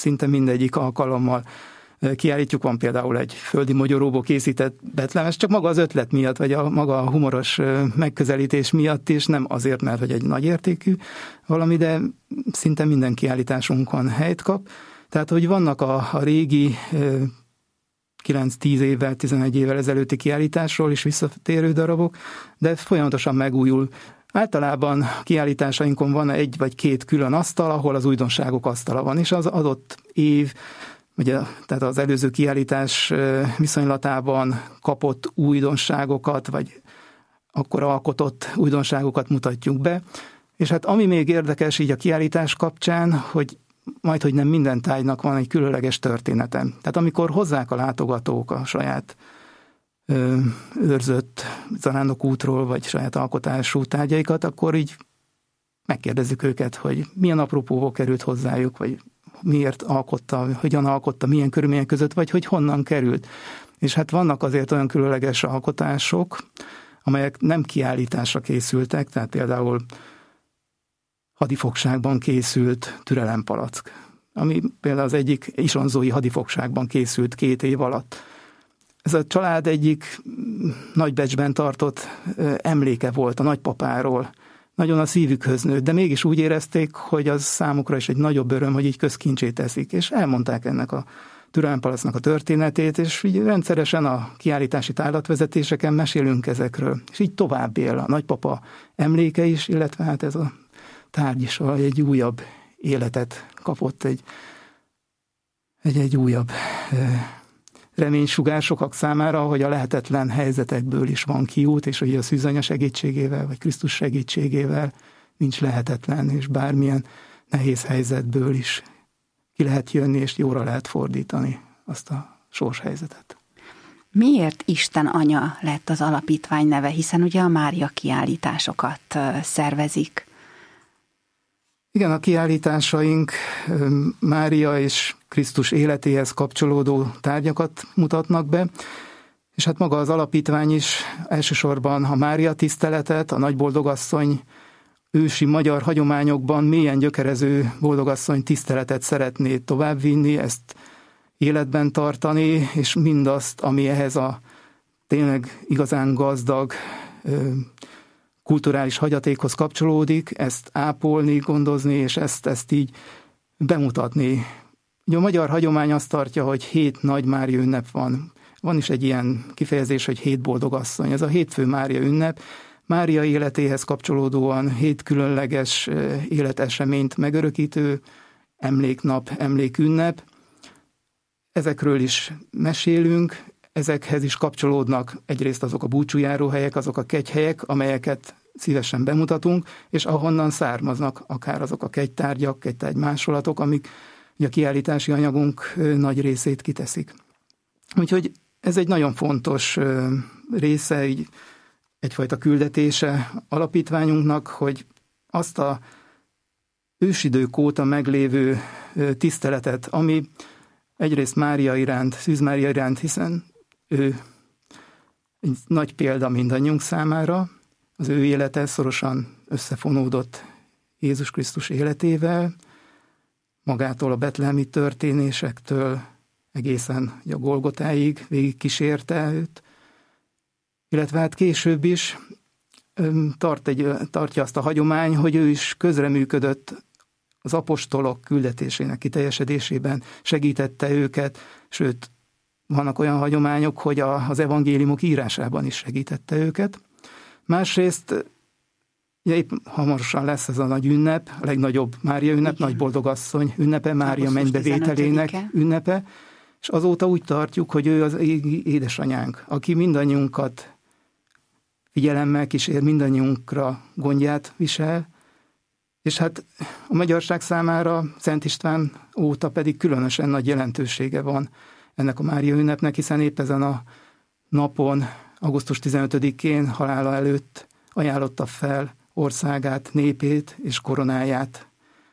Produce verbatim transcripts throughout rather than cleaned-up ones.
szinte mindegyik alkalommal kiállítjuk. Van például egy földi mogyoróból készített Betlehem, ez csak maga az ötlet miatt, vagy a maga a humoros megközelítés miatt is, nem azért, mert hogy egy nagy értékű valami, de szinte minden kiállításunkon helyt kap. Tehát, hogy vannak a, a régi kilenc-tíz évvel, tizenegy évvel ezelőtti kiállításról is visszatérő darabok, de folyamatosan megújul. Általában kiállításainkon van egy vagy két külön asztal, ahol az újdonságok asztala van, és az adott év, ugye, tehát az előző kiállítás viszonylatában kapott újdonságokat, vagy akkor alkotott újdonságokat mutatjuk be. És hát ami még érdekes így a kiállítás kapcsán, hogy majd, hogy nem minden tárgynak van egy különleges története. Tehát amikor hozzák a látogatók a saját ö, őrzött zarándokútról, vagy saját alkotású tárgyaikat, akkor így megkérdezzük őket, hogy milyen apropóból került hozzájuk, vagy miért alkotta, hogyan alkotta, milyen körülmények között, vagy hogy honnan került. És hát vannak azért olyan különleges alkotások, amelyek nem kiállításra készültek, tehát például hadifogságban készült türelempalack, ami például az egyik isonzói hadifogságban készült két év alatt. Ez a család egyik nagybecsben tartott emléke volt a nagypapáról. Nagyon a szívükhöz nőtt, de mégis úgy érezték, hogy az számukra is egy nagyobb öröm, hogy így közkincsé teszik, és elmondták ennek a türelempalacknak a történetét, és így rendszeresen a kiállítási tárlatvezetéseken mesélünk ezekről. És így tovább él a nagypapa emléke is, illetve hát ez a tárgy is egy újabb életet kapott, egy, egy, egy újabb reménysugár sokak számára, hogy a lehetetlen helyzetekből is van kiút, és hogy a szűzanya segítségével, vagy Krisztus segítségével nincs lehetetlen, és bármilyen nehéz helyzetből is ki lehet jönni, és jóra lehet fordítani azt a sorshelyzetet. Miért Isten Anya lett az alapítvány neve, hiszen ugye a Mária kiállításokat szervezik? Igen, a kiállításaink Mária és Krisztus életéhez kapcsolódó tárgyakat mutatnak be, és hát maga az alapítvány is elsősorban a Mária tiszteletet, a Nagyboldogasszony ősi magyar hagyományokban mélyen gyökerező boldogasszony tiszteletet szeretné továbbvinni, ezt életben tartani, és mindazt, ami ehhez a tényleg igazán gazdag kulturális hagyatékhoz kapcsolódik, ezt ápolni, gondozni, és ezt, ezt így bemutatni. Ugye a magyar hagyomány azt tartja, hogy hét nagy Mária ünnep van. Van is egy ilyen kifejezés, hogy hét boldogasszony. Ez a hétfő Mária ünnep. Mária életéhez kapcsolódóan hét különleges életeseményt megörökítő emléknap, emlékünnep. Ezekről is mesélünk, ezekhez is kapcsolódnak egyrészt azok a búcsújáróhelyek, azok a kegyhelyek, amelyeket szívesen bemutatunk, és ahonnan származnak akár azok a kegytárgyak, kegytárgy másolatok, amik a kiállítási anyagunk nagy részét kiteszik. Úgyhogy ez egy nagyon fontos része, így egyfajta küldetése alapítványunknak, hogy azt a ősidők óta meglévő tiszteletet, ami egyrészt Mária iránt, Szűz Mária iránt, hiszen ő egy nagy példa mindannyiunk számára, az ő élete szorosan összefonódott Jézus Krisztus életével, magától a betlehemi történésektől egészen a Golgotáig végig kísérte őt, illetve hát később is tart egy, tartja azt a hagyomány, hogy ő is közreműködött az apostolok küldetésének kiteljesedésében, segítette őket, sőt, vannak olyan hagyományok, hogy a, az evangéliumok írásában is segítette őket. Másrészt, ugye épp hamarosan lesz ez a nagy ünnep, a legnagyobb Mária ünnep, igen. Nagy boldogasszony ünnepe, Mária mennybevételének ünnepe, és azóta úgy tartjuk, hogy ő az égi édesanyánk, aki mindannyiunkat figyelemmel kísér, mindannyiunkra gondját visel, és hát a magyarság számára Szent István óta pedig különösen nagy jelentősége van ennek a Mária ünnepnek, hiszen épp ezen a napon, augusztus tizenötödikén halála előtt ajánlotta fel országát, népét és koronáját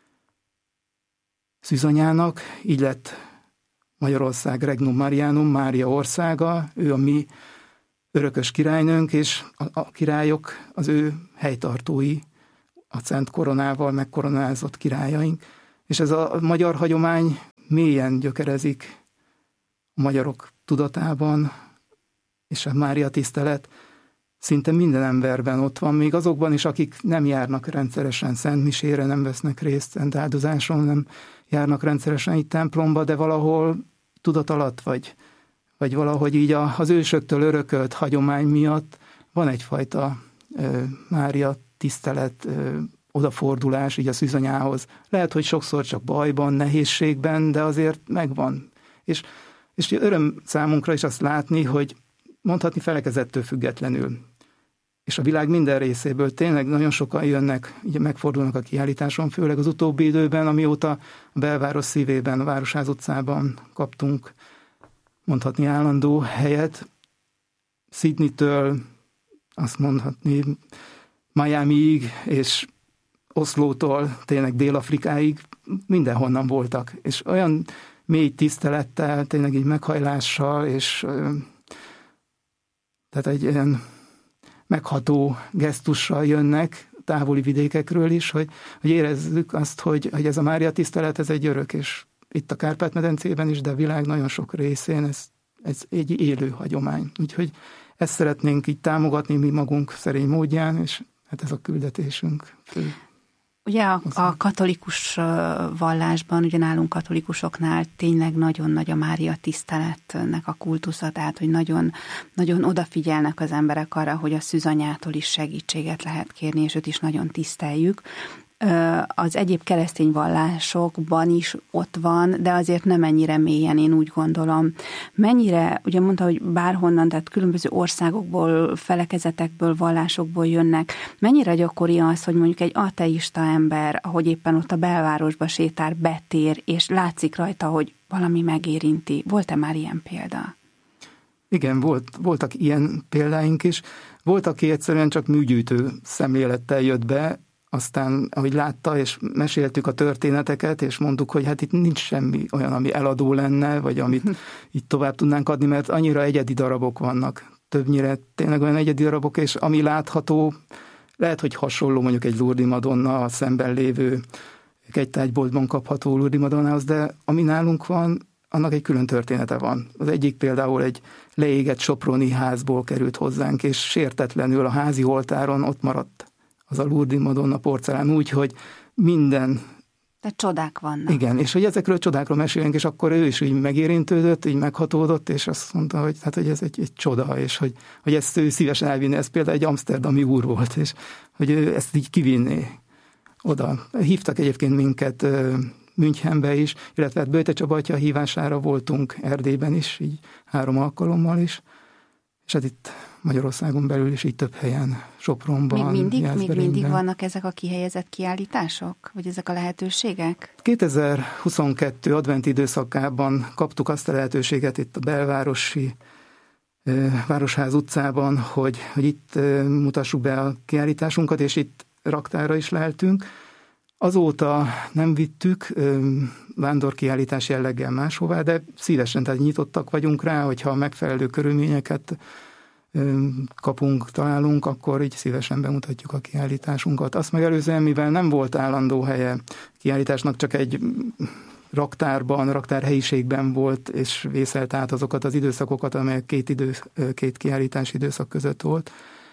szűzanyának. Így lett Magyarország Regnum Marianum, Mária országa, ő a mi örökös királynőnk, és a, a királyok az ő helytartói, a szent koronával megkoronázott királyaink. És ez a magyar hagyomány mélyen gyökerezik a magyarok tudatában, és a Mária tisztelet szinte minden emberben ott van, még azokban is, akik nem járnak rendszeresen szentmisére, nem vesznek részt szent áldozáson, nem járnak rendszeresen itt templomba, de valahol tudat alatt, vagy, vagy valahogy így az ősöktől örökölt hagyomány miatt van egyfajta ö, Mária tisztelet, ö, odafordulás így a szűzanyához. Lehet, hogy sokszor csak bajban, nehézségben, de azért megvan. És, és öröm számunkra is azt látni, hogy mondhatni felekezettől függetlenül. És a világ minden részéből tényleg nagyon sokan jönnek, így megfordulnak a kiállításon, főleg az utóbbi időben, amióta a belváros szívében, a Városház utcában kaptunk mondhatni állandó helyet. Sydneytől azt mondhatni Miamiig, és Oszlótól tényleg Dél-Afrikáig mindenhonnan voltak. És olyan mély tisztelettel, tényleg így meghajlással, és tehát egy ilyen megható gesztussal jönnek távoli vidékekről is, hogy, hogy érezzük azt, hogy, hogy ez a Mária tisztelet, ez egy örök, és itt a Kárpát-medencében is, de a világ nagyon sok részén ez, ez egy élő hagyomány. Úgyhogy ezt szeretnénk így támogatni mi magunk szerény módján, és hát ez a küldetésünk fő. Ugye a, a katolikus vallásban, ugye nálunk katolikusoknál tényleg nagyon nagy a Mária tiszteletnek a kultusza, tehát hogy nagyon, nagyon odafigyelnek az emberek arra, hogy a szűzanyától is segítséget lehet kérni, és őt is nagyon tiszteljük. Az egyéb keresztény vallásokban is ott van, de azért nem ennyire mélyen, én úgy gondolom. Mennyire, ugye mondta, hogy bárhonnan, tehát különböző országokból, felekezetekből, vallásokból jönnek, mennyire gyakori az, hogy mondjuk egy ateista ember, ahogy éppen ott a belvárosba sétál, betér, és látszik rajta, hogy valami megérinti. Volt-e már ilyen példa? Igen, volt, voltak ilyen példáink is. Volt, aki egyszerűen csak műgyűjtő szemlélettel jött be, aztán, ahogy látta, és meséltük a történeteket, és mondtuk, hogy hát itt nincs semmi olyan, ami eladó lenne, vagy amit itt tovább tudnánk adni, mert annyira egyedi darabok vannak. Többnyire tényleg olyan egyedi darabok, és ami látható, lehet, hogy hasonló mondjuk egy Lourdes Madonna, a szemben lévő kegytárgyboltban kapható Lourdes Madonnához, de ami nálunk van, annak egy külön története van. Az egyik például egy leégett soproni házból került hozzánk, és sértetlenül a házi oltáron ott maradt az a Lourdes Madonna porcelán úgy, hogy minden... De csodák vannak. Igen, és hogy ezekről a csodákról mesélünk, és akkor ő is így megérintődött, így meghatódott, és azt mondta, hogy, hát, hogy ez egy, egy csoda, és hogy, hogy ezt ő szívesen elvinné. Ez például egy amszterdami úr volt, és hogy ő ezt így kivinné oda. Hívtak egyébként minket Münchenbe is, illetve hát Böjte Csaba atya hívására voltunk Erdélyben is, így három alkalommal is, és hát itt Magyarországon belül is így több helyen, Sopronban, Még mindig, még mindig vannak ezek a kihelyezett kiállítások? Vagy ezek a lehetőségek? kétezer-huszonkettő adventi időszakában kaptuk azt a lehetőséget itt a belvárosi Városház utcában, hogy, hogy itt mutassuk be a kiállításunkat, és itt raktára is leltünk. Azóta nem vittük vándorkiállítás jelleggel máshová, de szívesen, tehát nyitottak vagyunk rá, hogyha megfelelő körülményeket kapunk, találunk, akkor így szívesen bemutatjuk a kiállításunkat. Azt megelőzően, mivel nem volt állandó helye kiállításnak, csak egy raktárban, raktárhelyiségben volt, és vészelt át azokat az időszakokat, amelyek két, idő, két kiállítási időszak között volt,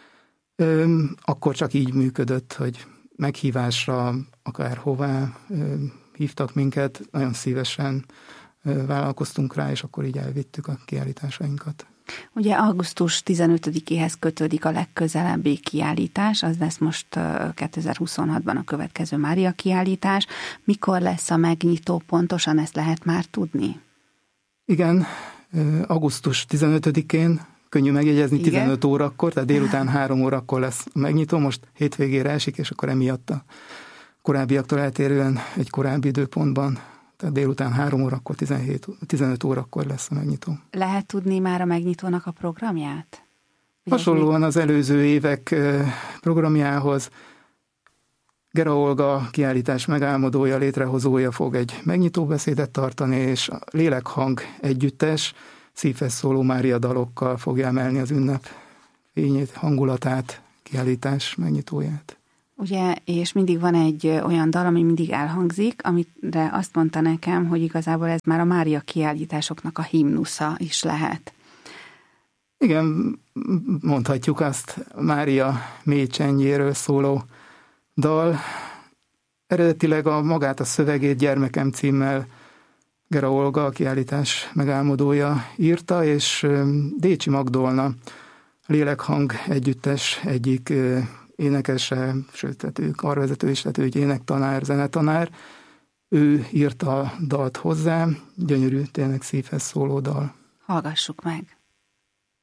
akkor csak így működött, hogy meghívásra, akár hová hívtak minket, nagyon szívesen vállalkoztunk rá, és akkor így elvittük a kiállításainkat. Ugye augusztus tizenötödikéhez kötődik a legközelebbi kiállítás, az lesz most kétezer-huszonhatban a következő Mária kiállítás. Mikor lesz a megnyitó pontosan, ezt lehet már tudni? Igen, augusztus tizenötödikén, könnyű megjegyezni, igen. tizenöt órakor, tehát délután három órakor lesz a megnyitó, most hétvégére esik, és akkor emiatt a korábbiaktól eltérően egy korábbi időpontban, tehát délután három órakor, tizenhét, tizenöt órakor lesz a megnyitó. Lehet tudni már a megnyitónak a programját? Ugye hasonlóan az előző évek programjához Gera Olga kiállítás megálmodója, létrehozója fog egy megnyitó beszédet tartani, és a Lélekhang együttes szívhez szóló Mária dalokkal fogja emelni az ünnep fényét, hangulatát, kiállítás megnyitóját. Ugye, és mindig van egy olyan dal, ami mindig elhangzik, amire azt mondta nekem, hogy igazából ez már a Mária kiállításoknak a himnusza is lehet. Igen, mondhatjuk azt, Mária mély csendjéről szóló dal. Eredetileg a magát a szövegét Gyermekem címmel Gera Olga, a kiállítás megálmodója írta, és Décsi Magdolna, a Lélekhang együttes egyik énekese, sőt, tehát ő karvezető is, tehát ő egy énektanár, zenetanár. Ő írta a dalt hozzá, gyönyörű, tényleg szívhez szóló dal. Hallgassuk meg!